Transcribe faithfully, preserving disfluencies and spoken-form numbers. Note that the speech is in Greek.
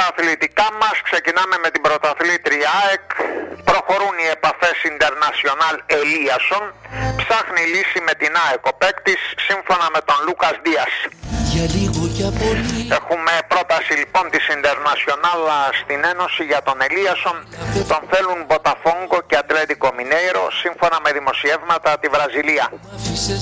στα αθλητικά μας, ξεκινάμε με την πρωταθλήτρια ΑΕΚ. Προχωρούν οι επαφές Ιντερνασιονάλ Ελίασον. Ψάχνει λύση με την ΑΕΚ ο παίκτης, σύμφωνα με τον Λούκας Δίας. Έχουμε πρόταση λοιπόν της Ιντερνασιονάλ στην Ένωση για τον Ελίασον. Τον θέλουν Μποταφόγκο και Ατλέτικο Μινέιρο, σύμφωνα με δημοσιεύματα τη Βραζιλία.